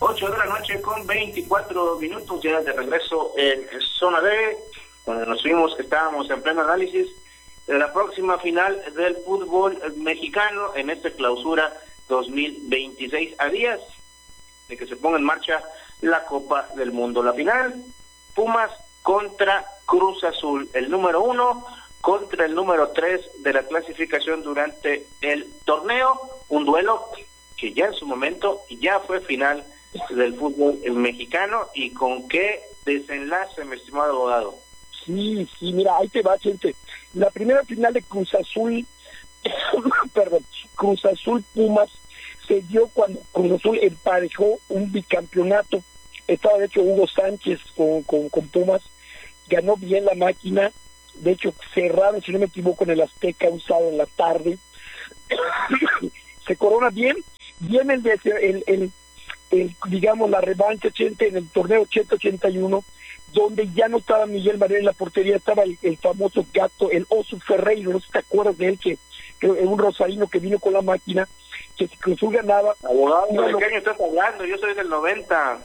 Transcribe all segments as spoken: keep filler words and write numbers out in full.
ocho de la noche con veinticuatro minutos, ya de regreso en Zona D, donde nos vimos que estábamos en pleno análisis de la próxima final del fútbol mexicano en esta clausura dos mil veintiséis, a días de que se ponga en marcha la Copa del Mundo. La final, Pumas contra Cruz Azul, el número uno contra el número tres de la clasificación durante el torneo, un duelo que ya en su momento ya fue final del fútbol mexicano. ¿Y con qué desenlace, mi estimado abogado? Sí, sí, mira, ahí te va, gente. La primera final de Cruz Azul, perdón, Cruz Azul Pumas, se dio cuando Cruz Azul emparejó un bicampeonato. Estaba de hecho Hugo Sánchez con, con, con Pumas, ganó bien la máquina, de hecho cerrado, si no me equivoco, en el Azteca, usado en la tarde. Se corona bien, viene el, el, el, el digamos, la revancha ochenta en el torneo ochenta ochenta y uno, donde ya no estaba Miguel María en la portería, estaba el, el famoso gato, el Oso Ferreiro, no sé si te acuerdas de él, que, que un rosarino que vino con la máquina, que si Cruz Azul ganaba... Abogado, ¿de lo... qué año estás hablando? Yo soy del noventa.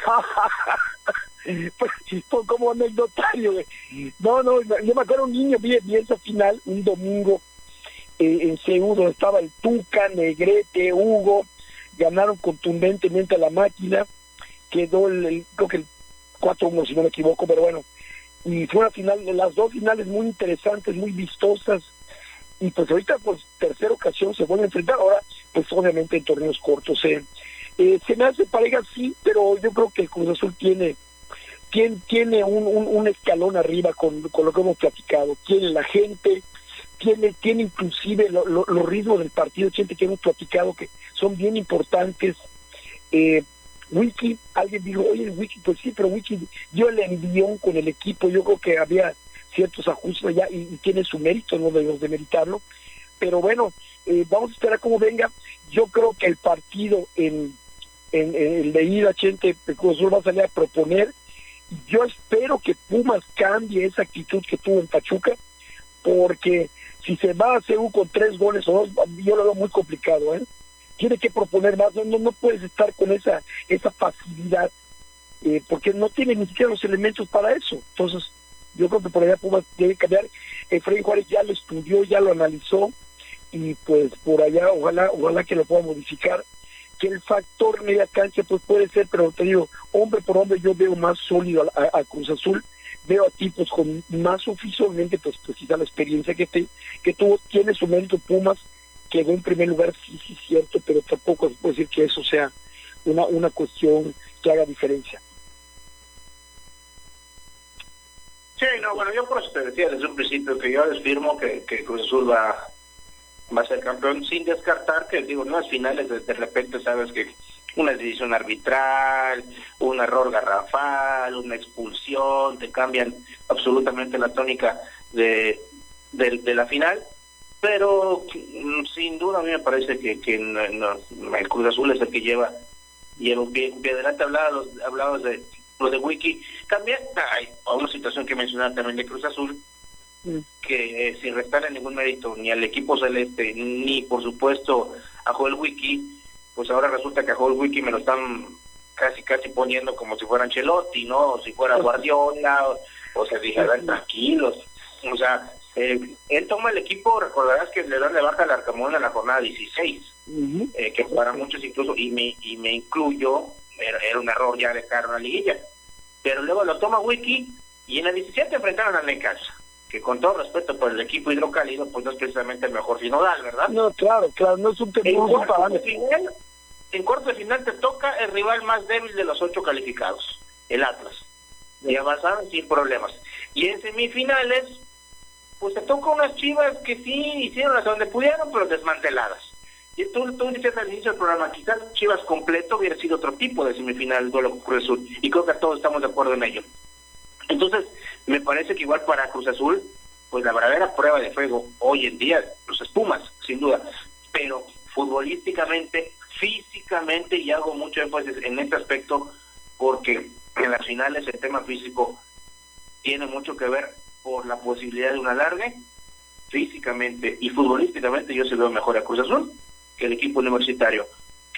Pues, pues como anecdotario, güey. No, no, yo me acuerdo un niño, vi, vi esa final un domingo eh, en Seúl, donde estaba el Tuca, Negrete, Hugo, ganaron contundentemente a la máquina, quedó el, el creo que el cuatro uno si no me equivoco, pero bueno, y fue una final, las dos finales muy interesantes, muy vistosas, y pues ahorita pues tercera ocasión se vuelve a enfrentar, ahora pues obviamente en torneos cortos. eh. Eh, se me hace pareja, sí, pero yo creo que el Cruz Azul tiene tiene, tiene un, un, un escalón arriba con, con lo que hemos platicado, tiene la gente, tiene tiene inclusive lo, lo, los ritmos del partido, gente que hemos platicado que son bien importantes. eh, Wiki, alguien dijo, oye, Wiki, pues sí, pero Wiki dio el envión con el equipo, yo creo que había ciertos ajustes allá y, y tiene su mérito, no debemos demeritarlo, pero bueno, eh, vamos a esperar cómo venga. Yo creo que el partido en, en, en el de ida, gente, el Cruz Azul va a salir a proponer. Yo espero que Pumas cambie esa actitud que tuvo en Pachuca, porque si se va a Seúl con tres goles o dos, yo lo veo muy complicado, ¿eh? Tiene que proponer más, no, no, no puedes estar con esa esa facilidad, eh, porque no tiene ni siquiera los elementos para eso. Entonces, yo creo que por allá Pumas debe cambiar. Efraín Juárez ya lo estudió, ya lo analizó, y pues por allá ojalá ojalá que lo pueda modificar. Que el factor media cancha pues puede ser, pero te digo, hombre por hombre yo veo más sólido a, a, a Cruz Azul, veo a tipos con más oficialmente, pues, pues quizá la experiencia que, te, que tuvo, tiene su mérito. Pumas quedó en primer lugar, sí, sí, cierto, pero tampoco se puede decir que eso sea una, una cuestión que haga diferencia. Sí, no, bueno, yo por eso te decía desde un principio que yo les firmo que, que Cruz Azul va, va a ser campeón, sin descartar que, digo, en las finales de, de repente sabes que una decisión arbitral, un error garrafal, una expulsión, te cambian absolutamente la tónica de, de, de la final. Pero sin duda a mí me parece que, que no, no, el Cruz Azul es el que lleva lleva un pie, un pie adelante. Hablaba, hablabas de lo de Wiki. También hay una situación que mencionaba también de Cruz Azul, mm. que eh, sin restarle ningún mérito ni al equipo celeste, ni por supuesto a Joel Wiki, pues ahora resulta que a Joel Wiki me lo están casi casi poniendo como si fuera Ancelotti, ¿no? O si fuera Guardiola, o, o sea, dije, a ver, tranquilos. O sea, Eh, él toma el equipo, recordarás que le dan de baja al Arcamón en la jornada dieciséis, uh-huh. eh, que para muchos incluso, y me y me incluyo, era, era un error ya dejar una liguilla, pero luego lo toma Wiki, y en la diecisiete enfrentaron al Necaxa, que con todo respeto por el equipo hidrocálido, pues no es precisamente el mejor sinodal, ¿verdad? No, claro, claro, no es un tema. En cuarto de final, en cuarto de final te toca el rival más débil de los ocho calificados, el Atlas, y avanzaron sin problemas, y en semifinales pues te toca unas Chivas que sí hicieron hasta donde pudieron, pero desmanteladas. Y tú, tú dices al inicio del programa, quizás Chivas completo hubiera sido otro tipo de semifinal, duelo con Cruz Azul, y creo que todos estamos de acuerdo en ello. Entonces, me parece que igual para Cruz Azul, pues la verdadera prueba de fuego hoy en día, los Pumas, sin duda, pero futbolísticamente, físicamente, y hago mucho énfasis en este aspecto, porque en las finales el tema físico tiene mucho que ver por la posibilidad de un alargue. Físicamente y futbolísticamente yo se veo mejor a Cruz Azul que el equipo universitario,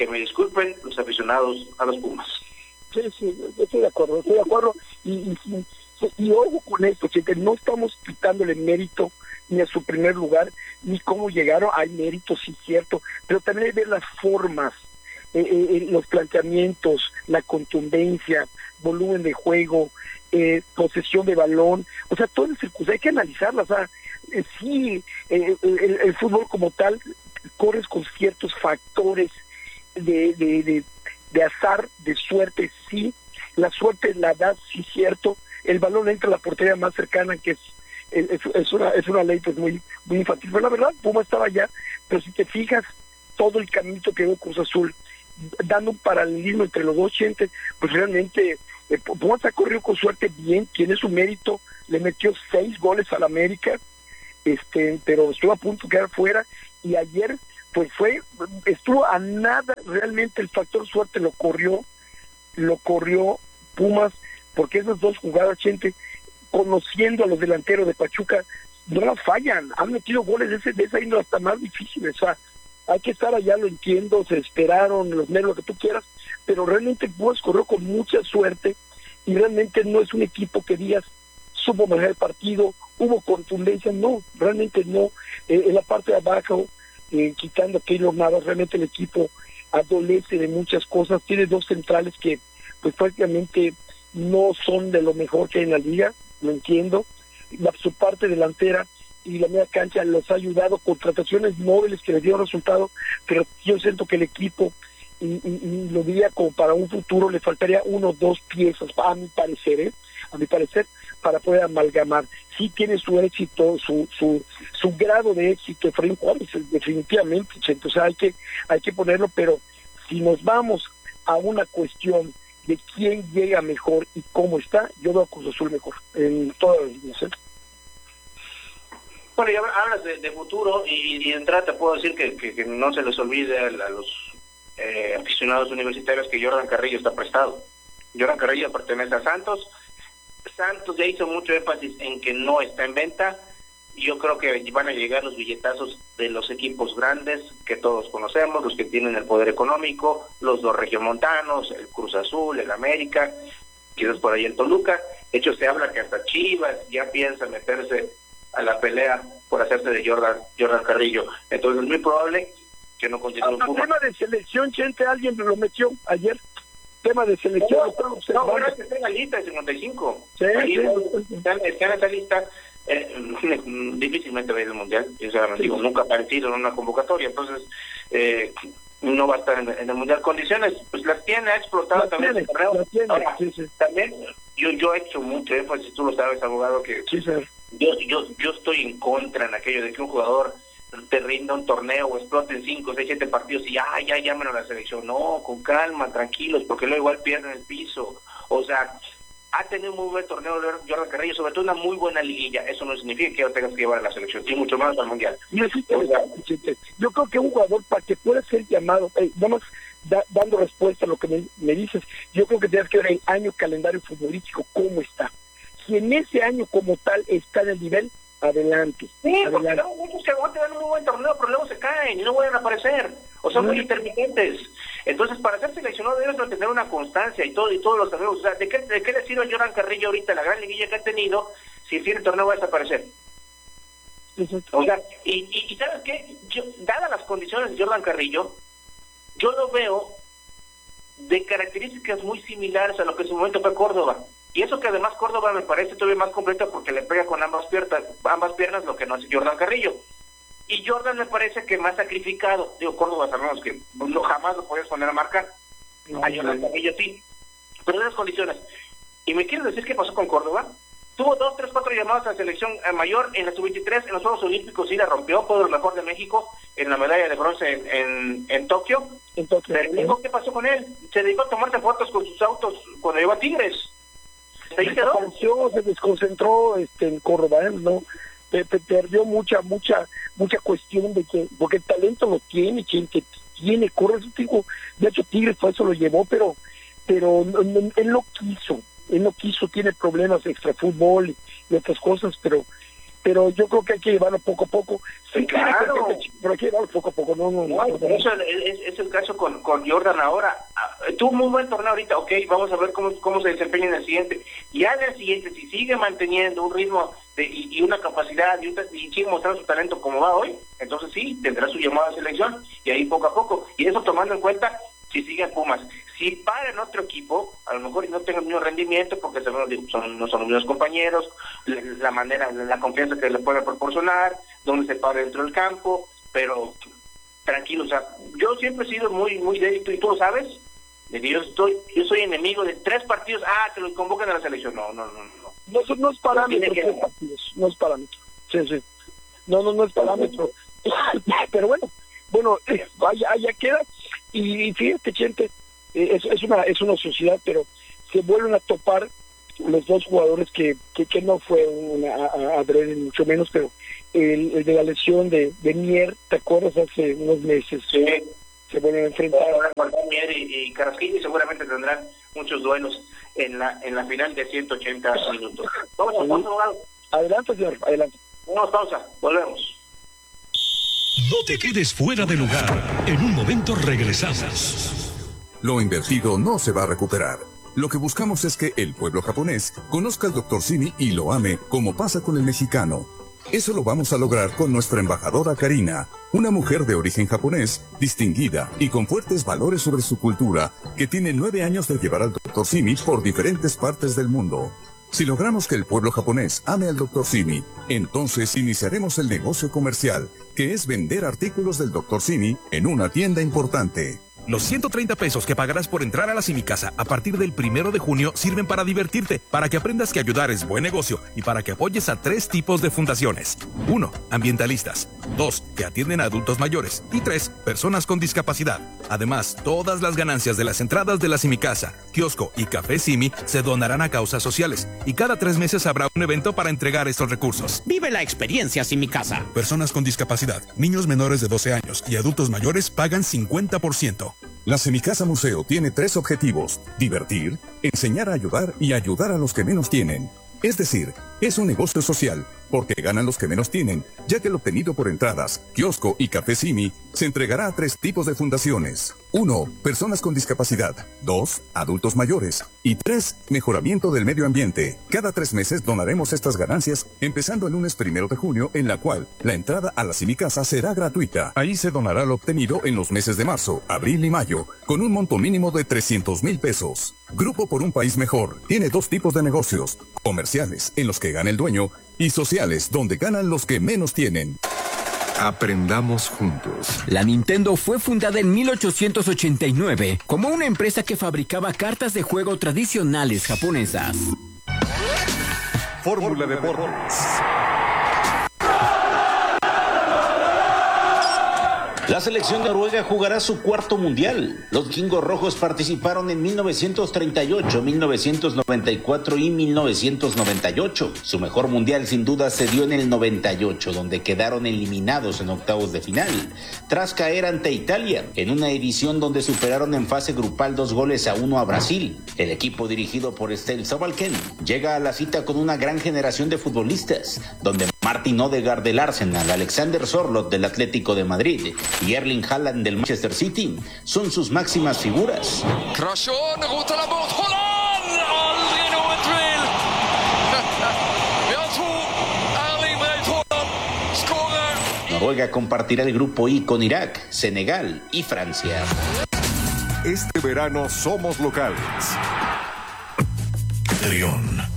que me disculpen los aficionados a los Pumas. Sí, sí, estoy de acuerdo, estoy de acuerdo, y, y, y, y ojo con esto, que no estamos quitándole mérito ni a su primer lugar, ni cómo llegaron, hay mérito, sí, cierto, pero también hay que ver las formas, eh, eh, los planteamientos, la contundencia, volumen de juego, eh, posesión de balón, o sea, todas las circunstancias hay que analizarlas, o sea, eh, sí, eh, el, el fútbol como tal, corres con ciertos factores de, de, de, de azar, de suerte, sí, la suerte la da, sí, cierto, el balón entra a la portería más cercana, que es es, es una es una ley pues muy muy infantil, pero la verdad Puma estaba allá, pero si te fijas todo el caminito que dio Cruz Azul, dando un paralelismo entre los dos Chentes, pues realmente eh, Pumas ha corrido con suerte bien, tiene su mérito, le metió seis goles al América, este pero estuvo a punto de quedar fuera, y ayer pues fue, estuvo a nada, realmente el factor suerte lo corrió, lo corrió Pumas, porque esas dos jugadas, Chente, conociendo a los delanteros de Pachuca, no las fallan, han metido goles de, ese, de esa índole hasta más difíciles, o sea, hay que estar allá, lo entiendo, se esperaron, los nervios, lo que tú quieras, pero realmente Pumas corrió con mucha suerte, y realmente no es un equipo que digas, supo manejar el partido, hubo contundencia, no, realmente no, eh, en la parte de abajo, eh, quitando a Keylor Navas, realmente el equipo adolece de muchas cosas, tiene dos centrales que pues prácticamente no son de lo mejor que hay en la liga, lo entiendo, la, su parte delantera y la media cancha los ha ayudado, contrataciones móviles que les dieron resultado, pero yo siento que el equipo, y, y, y lo diría como para un futuro, le faltaría uno o dos piezas, a mi parecer, ¿eh? a mi parecer, para poder amalgamar. Sí tiene su éxito, su su su grado de éxito Efraín Juárez, definitivamente, o sea, hay que hay que ponerlo, pero si nos vamos a una cuestión de quién llega mejor y cómo está, yo veo a Cruz Azul mejor en todas las líneas, ¿eh? Bueno, ya hablas de, de futuro, y, y de entrada te puedo decir que, que, que no se les olvide a, a los eh, aficionados universitarios que Jordan Carrillo está prestado. Jordan Carrillo pertenece a Santos. Santos ya hizo mucho énfasis en que no está en venta. Yo creo que van a llegar los billetazos de los equipos grandes que todos conocemos, los que tienen el poder económico, los dos regiomontanos, el Cruz Azul, el América, quizás por ahí el Toluca. De hecho, se habla que hasta Chivas ya piensa meterse a la pelea por hacerse de Jordan Jordan Carrillo. Entonces es muy probable que no continúe. El tema de selección, Chente, alguien lo metió ayer. Tema de selección. No, no, no, bueno, es que está en la lista de cincuenta y cinco. Sí, ahí sí. Está, está en esa lista. Eh, difícilmente va a ir al mundial, sinceramente, sí. Digo, nunca ha aparecido en una convocatoria, entonces eh, no va a estar en, en el mundial. Condiciones, pues las tiene, ha explotado las también tiene, el torneo. Tiene, Ahora, sí, sí. También yo yo he hecho mucho énfasis, tú lo sabes, abogado, que sí, sí. yo yo yo estoy en contra en aquello de que un jugador te rinda un torneo o explote en cinco, seis, siete partidos y ya, ya llamen a la selección. No, con calma, tranquilos, porque luego igual pierden el piso. O sea, ha tenido un muy buen torneo Jordan Carrillo, sobre todo una muy buena liguilla. Eso no significa que lo tengas que llevar a la selección, y mucho más al mundial. Yo, sí, o sea, yo creo que un jugador, para que pueda ser llamado, eh, vamos da, dando respuesta a lo que me, me dices, yo creo que tienes que ver el año calendario futbolístico, cómo está. Si en ese año como tal está en el nivel, adelante. Sí, adelante. Porque luego muchos que van a tener un muy buen torneo, pero luego se caen y no vuelven a aparecer, o son muy intermitentes. Entonces, para ser seleccionado debes de tener una constancia, y todo y todos lo sabemos. O sea, ¿de qué, de qué le sirve a Jordan Carrillo ahorita la gran liguilla que ha tenido si el fin del torneo va a desaparecer? Exacto. O sea, y, y, y ¿sabes qué? Yo, dadas las condiciones de Jordan Carrillo, yo lo veo de características muy similares a lo que en su momento fue Córdoba. Y eso que además Córdoba me parece todavía más completo porque le pega con ambas piernas, ambas piernas lo que no hace Jordan Carrillo. Y Jordan me parece que más sacrificado. Digo, Córdoba sabemos que no, jamás lo podías poner a marcar. No, a Jordan Carrillo sí. Pero en esas condiciones. ¿Y me quieres decir qué pasó con Córdoba? Tuvo dos, tres, cuatro llamadas a la selección mayor en la sub veintitrés, en los Juegos Olímpicos sí la rompió, fue lo mejor de México en la medalla de bronce en, en, en Tokio. Entonces, pero luego, ¿qué pasó con él? Se dedicó a tomarse fotos con sus autos cuando llegó a Tigres. Ahí quedó. Se desconcentró este, en Córdoba, ¿eh? No, pe, pe, perdió mucha, mucha, mucha cuestión de que, porque el talento lo tiene, quien que tiene, corre, digo, de hecho Tigres por eso lo llevó, pero, pero no, no, él no quiso, él no quiso, tiene problemas de extrafútbol y, y otras cosas, pero pero yo creo que hay que llevarlo poco a poco. Sí, claro. Pero hay que llevarlo poco a poco, no, no, no. no por eso es, es el caso con, con Jordan ahora. Tuvo un muy buen torneo ahorita, ok, vamos a ver cómo, cómo se desempeña en el siguiente. Y al el siguiente, si sigue manteniendo un ritmo de, y, y una capacidad y, una, y sigue mostrando su talento como va hoy, entonces sí, tendrá su llamada a selección, y ahí poco a poco. Y eso tomando en cuenta si sigue en Pumas. Si para en otro equipo, a lo mejor no tenga el mismo rendimiento, porque son, son, no son los mismos compañeros, la manera, la confianza que le puede proporcionar, donde se para dentro del campo, pero tranquilo, o sea, yo siempre he sido muy muy débil, y tú lo sabes, de que yo estoy, yo soy enemigo de tres partidos, ah, que los convocan a la selección, no, no, no, no. No, no, no es parámetro, que... tres partidos, no es parámetro, sí, sí, no, no, no es parámetro, pero bueno, bueno, eh, allá, allá queda, y fíjate, gente, eh, es, es una es una sociedad, pero se vuelven a topar los dos jugadores que que, que no fue una adrede, mucho menos, pero el, el de la lesión de, de Mier, ¿te acuerdas? Hace unos meses, sí. eh, se vuelven a enfrentar. Mier y, y Carrasquillo, y seguramente tendrán muchos duelos en la en la final de ciento ochenta minutos. Vamos a pausa, abogado. Adelante, señor, adelante. Vamos a pausa, volvemos. No te quedes fuera de lugar. En un momento regresamos. Lo invertido no se va a recuperar. Lo que buscamos es que el pueblo japonés conozca al doctor Simi y lo ame como pasa con el mexicano. Eso lo vamos a lograr con nuestra embajadora Karina, una mujer de origen japonés, distinguida y con fuertes valores sobre su cultura, que tiene nueve años de llevar al doctor Simi por diferentes partes del mundo. Si logramos que el pueblo japonés ame al doctor Simi, entonces iniciaremos el negocio comercial, que es vender artículos del doctor Simi en una tienda importante. Los ciento treinta pesos que pagarás por entrar a la Simicasa a partir del primero de junio sirven para divertirte, para que aprendas que ayudar es buen negocio y para que apoyes a tres tipos de fundaciones. Uno, ambientalistas. Dos, que atienden a adultos mayores. Y tres, personas con discapacidad. Además, todas las ganancias de las entradas de la Simicasa, kiosco y café Simi se donarán a causas sociales. Y cada tres meses habrá un evento para entregar estos recursos. Vive la experiencia Simicasa. Personas con discapacidad, niños menores de doce años y adultos mayores pagan cincuenta por ciento. La Semicasa Museo tiene tres objetivos: divertir, enseñar a ayudar y ayudar a los que menos tienen. Es decir, es un negocio social, porque ganan los que menos tienen, ya que lo obtenido por entradas, kiosco y café Simi se entregará a tres tipos de fundaciones. Uno, personas con discapacidad. Dos, adultos mayores. Y tres, mejoramiento del medio ambiente. Cada tres meses donaremos estas ganancias, empezando el lunes primero de junio, en la cual la entrada a la Simicasa será gratuita. Ahí se donará lo obtenido en los meses de marzo, abril y mayo, con un monto mínimo de trescientos mil pesos. Grupo por un País Mejor tiene dos tipos de negocios: comerciales, en los que gana el dueño, y sociales, donde ganan los que menos tienen. Aprendamos juntos. La Nintendo fue fundada en mil ochocientos ochenta y nueve como una empresa que fabricaba cartas de juego tradicionales japonesas. Fórmula Deportes. La selección de Noruega jugará su cuarto mundial. Los vikingos rojos participaron en mil novecientos treinta y ocho, mil novecientos noventa y cuatro y mil novecientos noventa y ocho. Su mejor mundial sin duda se dio en el noventa y ocho, donde quedaron eliminados en octavos de final, tras caer ante Italia, en una edición donde superaron en fase grupal dos goles a uno a Brasil. El equipo dirigido por Ståle Solbakken llega a la cita con una gran generación de futbolistas, donde Martin Odegaard del Arsenal, Alexander Sørloth del Atlético de Madrid y Erling Haaland del Manchester City son sus máximas figuras. Noruega compartirá el grupo I con Irak, Senegal y Francia. Este verano somos locales. Trión.